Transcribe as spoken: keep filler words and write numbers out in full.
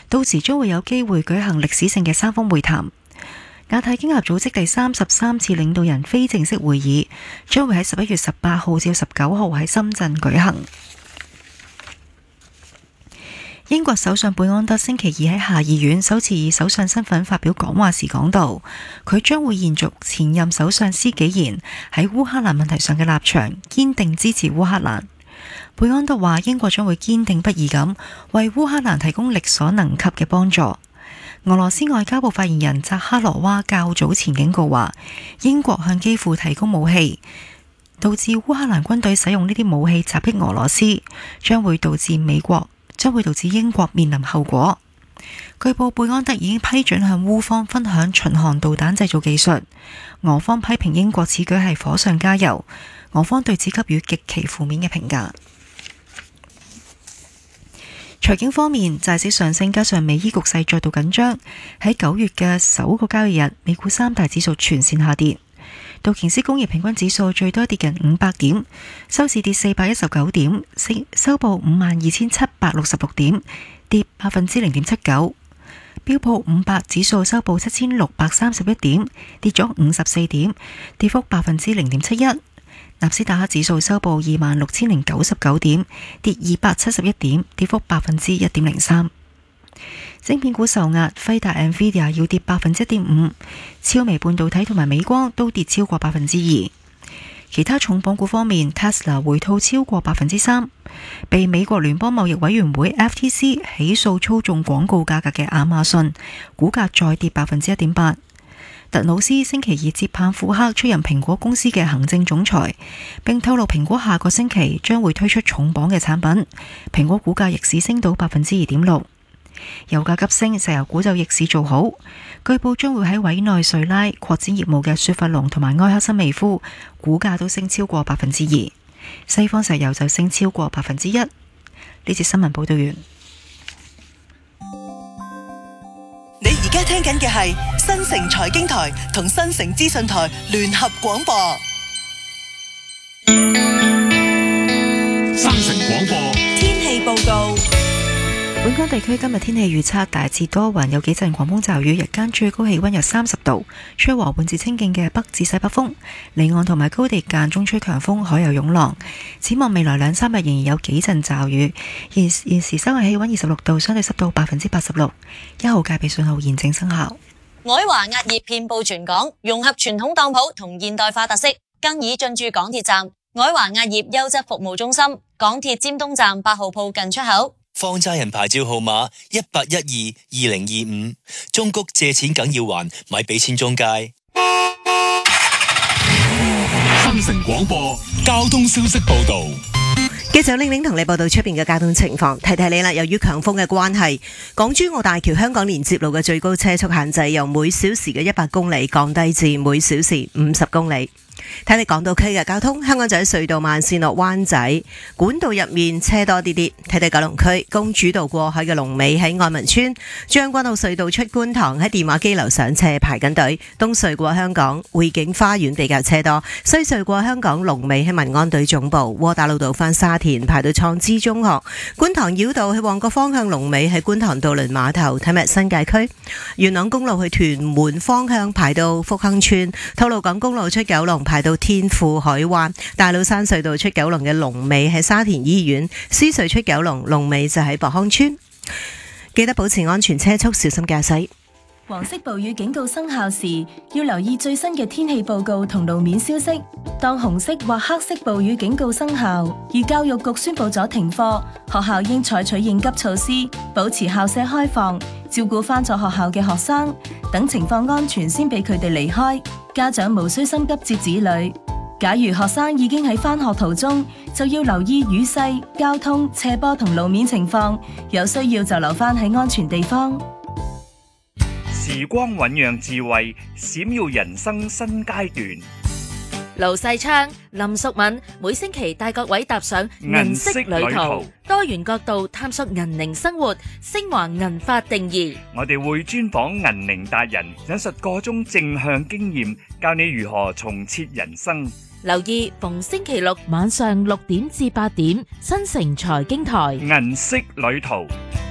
到時將會有機會舉行歷史性嘅三方會談。亞太經合組織第三十三次領導人非正式會議將會喺十一月十八號至十九號喺深圳舉行。英國首相貝安德星期二喺下議院首次以首相身份發表講話時講到，佢將會延續前任首相施紀賢喺烏克蘭問題上嘅立場，堅定支持烏克蘭。貝安德話，英國將會堅定不移咁為烏克蘭提供力所能及嘅幫助。俄羅斯外交部發言人扎哈羅娃較早前警告話，英國向基輔提供武器，導致烏克蘭軍隊使用呢啲武器襲擊俄羅斯，將會導致美國將會導致英國面臨後果。據報貝安德已經批准向烏方分享巡航導彈製造技術，俄方批評英國此舉係火上加油，俄方對此給予極其負面嘅評價。財經方面，債息上升加上美伊局勢再度緊張，喺九月嘅首個交易日，美股三大指數全線下跌。道瓊斯工業平均指數最多跌近五百點，收市跌四百一十九點，收報五萬二千七百六十六點，跌百分之零點七九。標普五百指數收報七千六百三十一點，跌咗五十四點，跌幅百分之零點七一。納斯達克指數收報二萬六千零九十九點，跌二百七十一點，跌幅百分之一點零三。晶片股受壓，輝達 Nvidia 要跌百分之一點五，超微半導體同埋美光都跌超過百分之二。其他重磅股方面 ，Tesla 回吐超過百分之三，被美國聯邦貿易委員會 F T C 起訴操縱廣告價格嘅亞馬遜股價再跌百分之一點八。特魯斯星期二接棒庫克出任蘋果公司嘅行政總裁，並透露蘋果下個星期將會推出重磅嘅產品，蘋果股價逆市升到百分之二點六。油價急升，石油股就逆市做好。據報將會喺委內瑞拉擴展業務嘅雪佛龍同埋埃克森美孚股價都升超過百分之二，西方石油就升超過百分之一。呢節新聞報道完。 你而家聽緊嘅係新城財經台同新城資訊台聯合廣播。 新城廣播天氣報告。 本港地區今日天氣預測大致多雲，有幾陣狂風驟雨，日間最高氣溫約三十度，吹和緩至清勁嘅北至西北風，離岸同埋高地間中吹強風，海有湧浪。展望未來兩三日仍然有幾陣驟雨。現現時室外氣溫二十六度，相對濕度百分之八十六，一號戒備信號現正生效。 愛華壓業遍佈全港，融合傳統當鋪同現代化特色，更已進駐港鐵站。愛華壓業優質服務中心，港鐵尖東站八號鋪近出口。 放債人牌照號碼一八一二二零二五，中谷借錢梗要還，咪俾錢中介。 新城廣播交通消息報道。 記者玲玲同你報道出邊嘅交通情況，提提你啦。由於強風嘅關係，港珠澳大橋香港連接路嘅最高車速限制由每小時嘅一百公里降低至每小時五十公里。睇你港島區嘅交通，香港仔隧道慢線落灣仔管道入面車多啲啲。睇睇九龍區公主道過海嘅龍尾喺愛民村，將軍澳隧道出觀塘喺電話機樓上車排緊隊。東隧過香港匯景花園比較車多，西隧過香港龍尾喺民安隊總部，窩打老道返沙田排到創知中學，觀塘繞道去旺角方向龍尾喺觀塘渡輪碼頭。睇埋新界區元朗公路去屯門方向排到福亨村，吐露港公路出九龍排到天富海灣，大老山隧道出九龍嘅龍尾喺沙田醫院，獅隧出九龍龍尾就喺博康村。記得保持安全車速，小心駕駛。 黃色暴雨警告生效時，要留意最新嘅天氣報告同路面消息。當紅色或黑色暴雨警告生效，而教育局宣布咗停課，學校應採取應急措施，保持校舍開放，照顧返咗學校嘅學生，等情況安全先俾佢哋離開。家長無需心急接子女。假如學生已經喺返學途中，就要留意雨勢、交通、斜坡同路面情況，有需要就留返喺安全地方。 時光醞釀智慧，閃耀人生新階段。 盧世昌、林淑敏每星期帶各位踏上銀色旅途，多元角度探索銀齡生活，升華銀髮定義。 我哋會專訪銀齡達人，引述各種正向經驗，教你如何重設人生。 留意逢星期六晚上六點至八點，新城財經台銀色旅途。